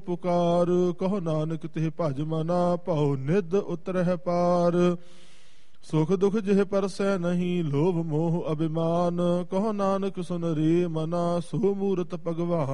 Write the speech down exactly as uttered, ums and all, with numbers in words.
ਪੁਕਾਰ। ਕਹੋ ਨਾਨਕ ਤਿਹ ਭਜ ਮਨਾ ਭਉ ਨਿਧ ਉਤਰਹਿ ਪਾਰ। ਸੁਖ ਦੁਖ ਜਿਹ ਪਰਸੈ ਨਹੀਂ ਲੋਭ ਮੋਹ ਅਭਿਮਾਨ। ਕਹੋ ਨਾਨਕ ਸੁਨ ਰੇ ਮਨਾ ਸੋ ਮੂਰਤ ਭਗਵਾਨ।